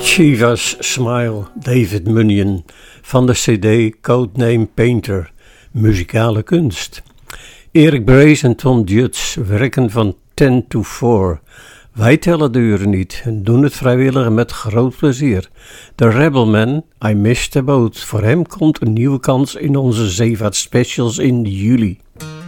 Shiva's Smile, David Munyon, van de cd Codename Painter, muzikale kunst. Erik Brace en Tom Jutz werken van 10 to 4. Wij tellen de uren niet en doen het vrijwillig met groot plezier. De Rebelman, I Missed the Boat. Voor hem komt een nieuwe kans in onze zeevaartspecials in juli.